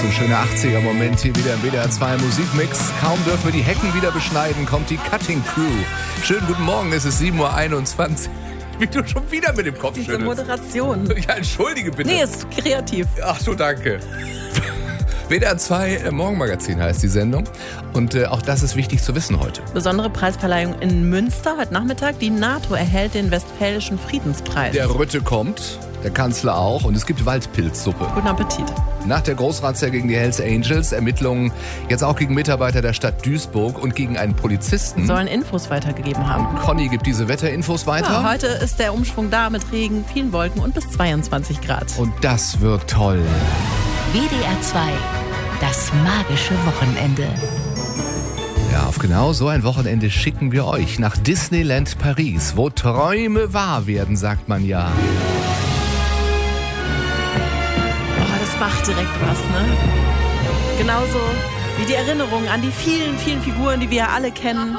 So ein schöner 80er-Moment hier wieder im WDR 2 Musikmix. Kaum dürfen wir die Hecken wieder beschneiden, kommt die Cutting Crew. Schönen guten Morgen, es ist 7.21 Uhr. Wie du schon wieder mit dem Kopf Diese schüttelst. Moderation. Ja, entschuldige bitte. Nee, ist kreativ. Ach so, danke. WDR 2 Morgenmagazin heißt die Sendung. Und auch das ist wichtig zu wissen heute. Besondere Preisverleihung in Münster heute Nachmittag. Die NATO erhält den Westfälischen Friedenspreis. Der Rütte kommt, der Kanzler auch. Und es gibt Waldpilzsuppe. Guten Appetit. Nach der Großrazzia gegen die Hells Angels, Ermittlungen jetzt auch gegen Mitarbeiter der Stadt Duisburg und gegen einen Polizisten. Sollen Infos weitergegeben haben. Conny gibt diese Wetterinfos weiter. Ja, heute ist der Umschwung da mit Regen, vielen Wolken und bis 22 Grad. Und das wird toll. WDR 2, das magische Wochenende. Ja, auf genau so ein Wochenende schicken wir euch nach Disneyland Paris, wo Träume wahr werden, sagt man ja. Das macht direkt was, ne? Genauso wie die Erinnerung an die vielen, vielen Figuren, die wir ja alle kennen.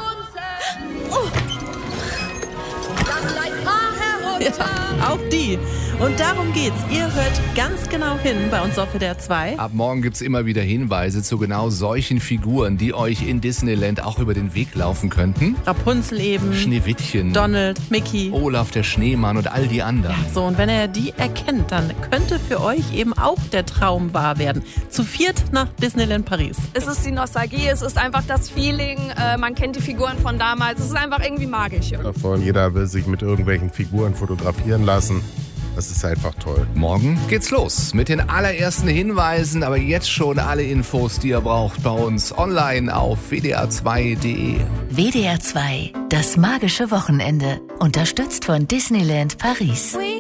Ja, auch die. Und darum geht's. Ihr hört ganz genau hin bei uns auf WDR 2. Ab morgen gibt's immer wieder Hinweise zu genau solchen Figuren, die euch in Disneyland auch über den Weg laufen könnten. Rapunzel eben, Schneewittchen, Donald, Mickey. Olaf der Schneemann und all die anderen. Ja, so, und wenn er die erkennt, dann könnte für euch eben auch der Traum wahr werden. Zu viert nach Disneyland Paris. Es ist die Nostalgie, es ist einfach das Feeling, man kennt die Figuren von damals, es ist einfach irgendwie magisch. Davon. Jeder will sich mit irgendwelchen Figuren fotografieren lassen. Das ist einfach toll. Morgen geht's los mit den allerersten Hinweisen, aber jetzt schon alle Infos, die ihr braucht bei uns online auf wdr2.de. WDR 2, das magische Wochenende. Unterstützt von Disneyland Paris.